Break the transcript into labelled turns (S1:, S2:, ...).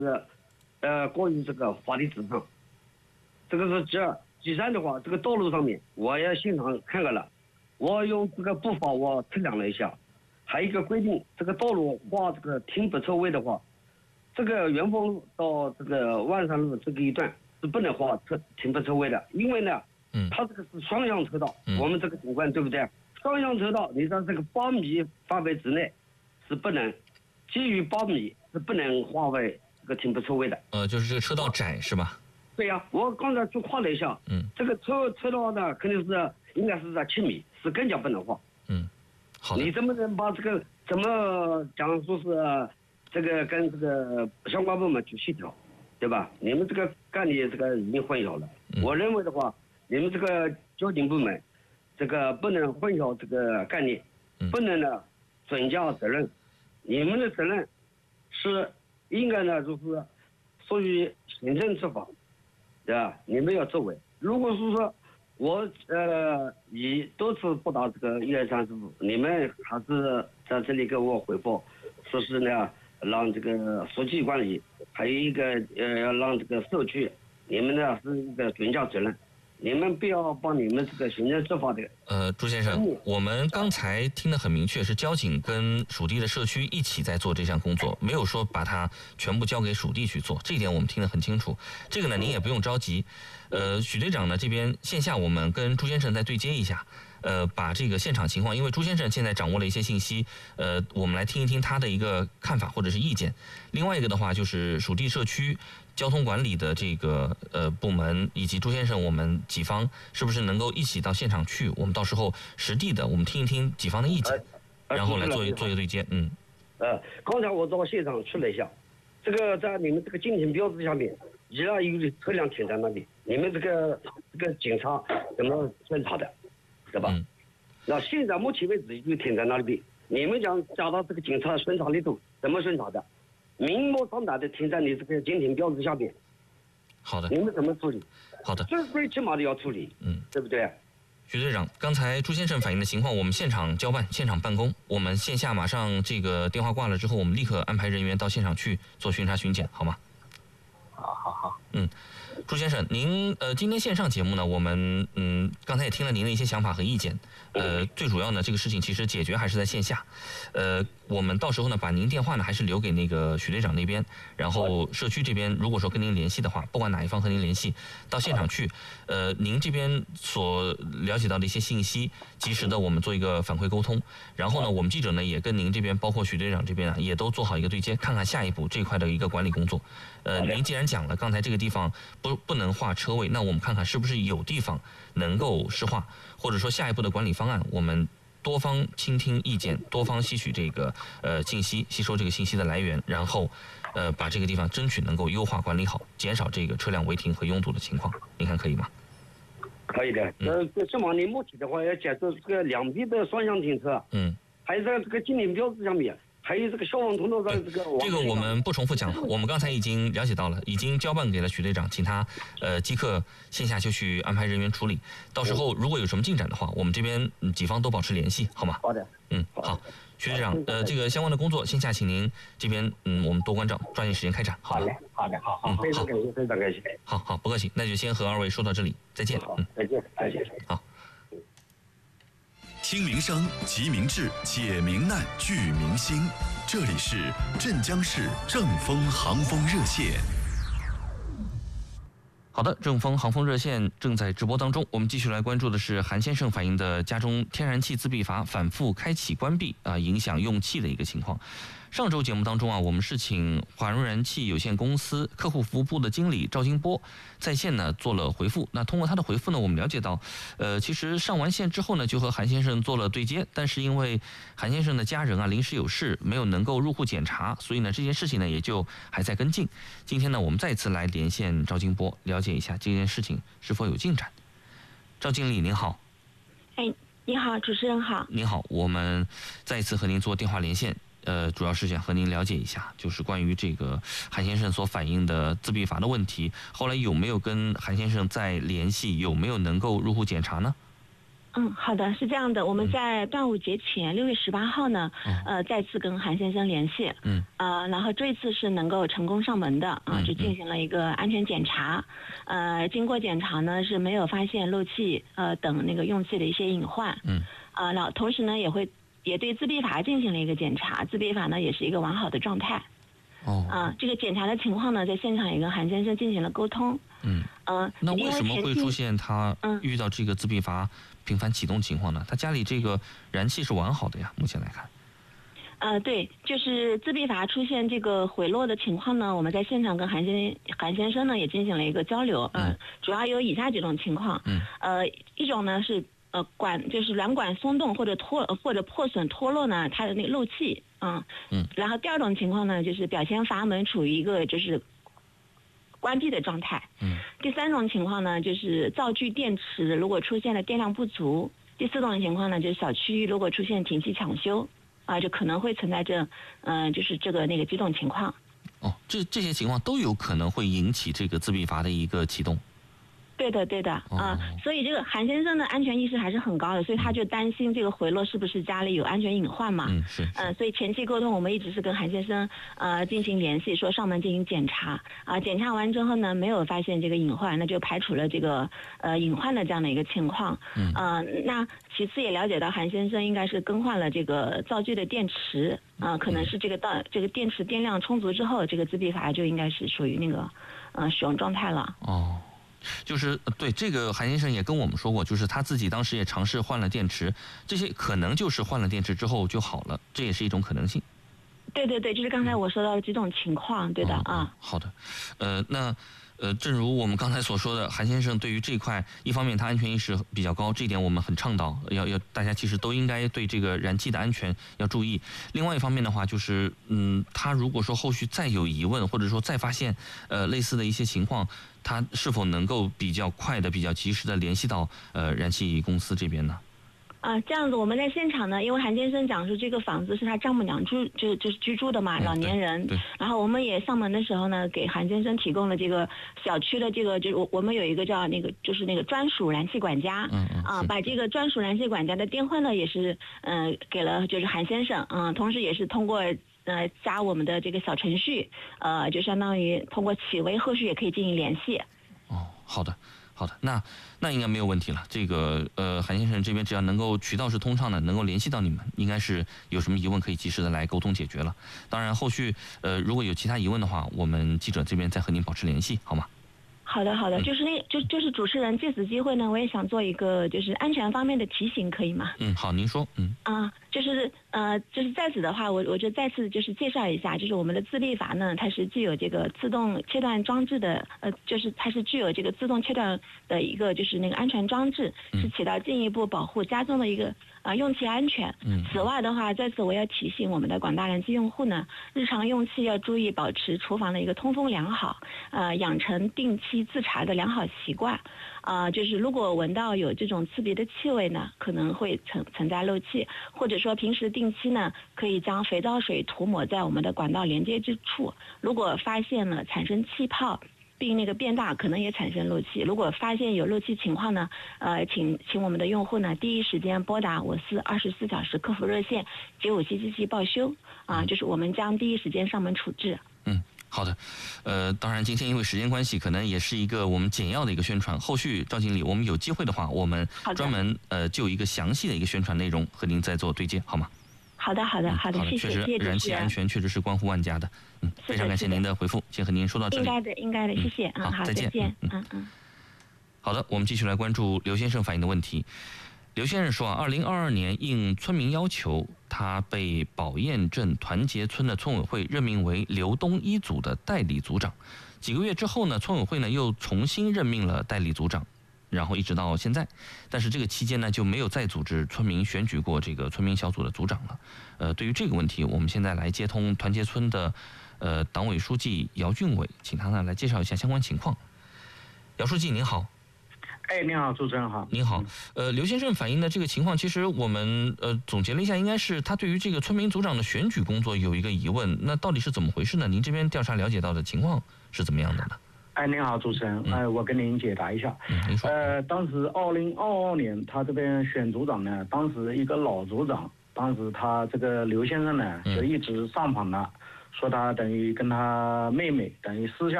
S1: 过于这个法律至上，这个是其二。第三的话，这个道路上面我也现场看了，我用这个步伐我测量了一下，还有一个规定，这个道路画这个停泊车位的话，这个元丰路到这个万山路这个一段是不能画停泊车位的，因为呢，它这个是双向车道，我们这个景观对不对？双向车道你在这个8米范围之内是不能，基于8米是不能划为这个停泊车位的。
S2: 就是这个车道窄是吧？
S1: 对呀，我刚才去画了一下，这个车道呢肯定是应该是在7米，是更加不能画。
S2: 好的。
S1: 你怎么能把这个怎么讲说是这个跟这个相关部门去协调，对吧？你们这个概念这个已经混淆了。我认为的话，你们这个交警部门这个不能混淆这个概念，不能呢转嫁责任。你们的责任是应该呢就是属于行政执法。对吧？你们要作为，如果是说我以多次拨打这个12345，你们还是在这里给我回报，说是呢让这个书记管理，还有一个要让这个社区，你们呢是一个转嫁责任，你们不要把你们这个行政执法的。
S2: 朱先生，我们刚才听得很明确，是交警跟属地的社区一起在做这项工作，没有说把它全部交给属地去做，这一点我们听得很清楚。这个呢，您也不用着急。许队长呢这边线下我们跟朱先生再对接一下，把这个现场情况，因为朱先生现在掌握了一些信息，我们来听一听他的一个看法或者是意见。另外一个的话就是属地社区交通管理的这个部门以及朱先生，我们几方是不是能够一起到现场去？我们到时候实地的我们听一听几方的意见，然后来做一个对接。
S1: 刚才我到现场去了一下，这个在你们这个禁停标志下面，依然有车辆停在那里，你们这个警察怎么侦查的，对吧？那现在目前为止就停在那里，你们讲加大这个警察巡查力度，怎么巡查的？明目张胆的停在你这个禁停标志下面。
S2: 好的。
S1: 你们怎么处理？
S2: 好的。
S1: 这最起码的要处理，对不对？
S2: 徐队长，刚才朱先生反映的情况，我们现场交办，现场办公。我们线下马上这个电话挂了之后，我们立刻安排人员到现场去做巡查巡检，好吗？
S1: 好。
S2: 朱先生，您今天线上节目呢，我们刚才也听了您的一些想法和意见，最主要呢，这个事情其实解决还是在线下，我们到时候呢，把您电话呢还是留给那个许队长那边，然后社区这边如果说跟您联系的话，不管哪一方和您联系，到现场去，您这边所了解到的一些信息，及时的我们做一个反馈沟通，然后呢，我们记者呢也跟您这边，包括许队长这边啊，也都做好一个对接，看看下一步这块的一个管理工作。您既然讲了，刚才这个地方不能划车位，那我们看看是不是有地方能够实划，或者说下一步的管理方案，我们多方倾听意见，多方吸取这个信息，吸收这个信息的来源，然后把这个地方争取能够优化管理好，减少这个车辆违停和拥堵的情况，您看可以吗？
S1: 可以的。这么你目前的话要解决这个两边的双向停车，还有在这个禁停标志上面。还有这个消防通道上这个
S2: 我们不重复讲了，我们刚才已经了解到了，已经交办给了许队长，请他即刻线下就去安排人员处理。到时候如果有什么进展的话，我们这边几方都保持联系，好吗？
S1: 好的。
S2: 好，许队长，这个相关的工作线下请您这边我们多关照，抓紧时间开展，好吗？
S1: 好的，非常感谢，非常感谢。
S2: 好，不客气，那就先和二位说到这里，再见。
S1: 再见。
S2: 好。
S3: 听民生，集民智，解民难，聚民心。这里是镇江市正风航风热线。
S2: 好的，正风航风热线正在直播当中，我们继续来关注的是韩先生反映的家中天然气自闭阀反复开启关闭影响用气的一个情况。上周节目当中我们是请华润燃气有限公司客户服务部的经理赵金波在线呢做了回复。那通过他的回复呢，我们了解到，其实上完线之后呢，就和韩先生做了对接，但是因为韩先生的家人临时有事，没有能够入户检查，所以呢这件事情呢也就还在跟进。今天呢，我们再次来连线赵金波，了解一下这件事情是否有进展。赵经理您好。
S4: 你好，主持人好。
S2: 您好，我们再一次和您做电话连线。主要是想和您了解一下，就是关于这个韩先生所反映的自闭阀的问题，后来有没有跟韩先生再联系，有没有能够入户检查呢？
S4: 好的，是这样的，我们在端午节前6月18号呢，再次跟韩先生联系，然后这一次是能够成功上门的就进行了一个安全检查，经过检查呢是没有发现漏气等那个用气的一些隐患，然后同时呢也对自闭阀进行了一个检查，自闭阀呢也是一个完好的状态。这个检查的情况呢，在现场也跟韩先生进行了沟通。
S2: 那为什么会出现他遇到这个自闭阀频繁启动情况呢？他家里这个燃气是完好的呀，目前来看。
S4: 对，就是自闭阀出现这个回落的情况呢，我们在现场跟韩先生呢也进行了一个交流。主要有以下几种情况。一种呢是就是软管松动或者破损脱落呢，它的那个漏气。然后第二种情况呢，就是表现阀门处于一个就是关闭的状态。第三种情况呢，就是灶具电池如果出现了电量不足。第四种情况呢，就是小区域如果出现停气抢修，就可能会存在就是这个那个几种情况。
S2: 这些情况都有可能会引起这个自闭阀的一个启动。
S4: 对的所以这个韩先生的安全意识还是很高的，所以他就担心这个回落是不是家里有安全隐患嘛。所以前期沟通我们一直是跟韩先生进行联系，说上门进行检查检查完之后呢，没有发现这个隐患，那就排除了这个隐患的这样的一个情况。那其次也了解到韩先生应该是更换了这个灶具的电池可能是这个电池电量充足之后，这个自闭阀就应该是属于那个使用状态了。
S2: 就是对这个韩先生也跟我们说过，就是他自己当时也尝试换了电池，这些可能就是换了电池之后就好了，这也是一种可能性。
S4: 对，就是刚才我说到的几种情况，对的
S2: 好的，那正如我们刚才所说的，韩先生对于这块，一方面他安全意识比较高，这一点我们很倡导，要大家其实都应该对这个燃气的安全要注意。另外一方面的话，就是他如果说后续再有疑问，或者说再发现类似的一些情况，他是否能够比较快的、比较及时的联系到燃气公司这边呢？
S4: 这样子，我们在现场呢，因为韩先生讲说这个房子是他丈母娘就是居住的嘛，老年人。然后我们也上门的时候呢，给韩先生提供了这个小区的这个，就是我们有一个叫那个就是那个专属燃气管家。把这个专属燃气管家的电话呢，也是给了就是韩先生。同时也是通过加我们的这个小程序，就相当于通过企微后续也可以进行联系。
S2: 好的，那应该没有问题了。这个韩先生这边只要能够渠道是通畅的，能够联系到你们，应该是有什么疑问可以及时的来沟通解决了。当然后续如果有其他疑问的话，我们记者这边再和您保持联系，好吗？
S4: 好的，就是主持人借此机会呢，我也想做一个就是安全方面的提醒，可以吗？
S2: 好，您说。
S4: 就是在此的话，我就再次就是介绍一下，就是我们的自闭阀呢，它是具有这个自动切断装置的，就是它是具有这个自动切断的一个就是那个安全装置，是起到进一步保护家中的一个用气安全。此外的话，在此我要提醒我们的广大燃气用户呢，日常用气要注意保持厨房的一个通风良好，养成定期自查的良好习惯。就是如果闻到有这种刺鼻的气味呢，可能会存在漏气，或者说平时定期呢，可以将肥皂水涂抹在我们的管道连接之处，如果发现了产生气泡并那个变大，可能也产生漏气。如果发现有漏气情况呢，请我们的用户呢第一时间拨打我司24小时客服热线957777报修就是我们将第一时间上门处置。
S2: 好的，当然今天因为时间关系，可能也是一个我们简要的一个宣传。后续赵经理，我们有机会的话，我们专门就一个详细的一个宣传内容和您再做对接，好吗？
S4: 好的，谢谢。
S2: 确实，燃气安全确实是关乎万家的。非常感谢您的回复，先和您说到这里。
S4: 应该的，谢谢。
S2: 好，再
S4: 见。
S2: 好的，我们继续来关注刘先生反映的问题。刘先生说2022年应村民要求，他被宝堰镇团结村的村委会任命为刘东一组的代理组长。几个月之后呢，村委会呢又重新任命了代理组长，然后一直到现在。但是这个期间呢就没有再组织村民选举过这个村民小组的组长了。对于这个问题，我们现在来接通团结村的党委书记姚俊伟，请他呢来介绍一下相关情况。姚书记您好。
S5: 您好，主持人好。
S2: 您好，刘先生反映的这个情况，其实我们总结了一下，应该是他对于这个村民组长的选举工作有一个疑问，那到底是怎么回事呢？您这边调查了解到的情况是怎么样的呢？
S5: 您好，主持人。我跟您解答一下。
S2: 您说。
S5: 当时2022年，他这边选组长呢，当时一个老组长，当时他这个刘先生呢，就一直上访了，说他等于跟他妹妹等于私下